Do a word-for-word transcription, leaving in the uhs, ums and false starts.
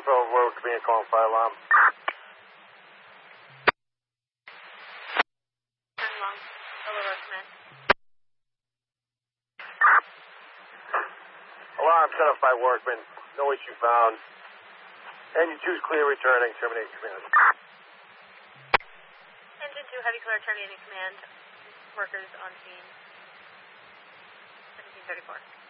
Northwell Road, command calling fire alarm. Along, Road command. Alarm set up by workman. No issue found. Engine two is clear returning. Terminate command. Engine two, heavy clear, terminating command. Workers on scene. seventeen thirty-four.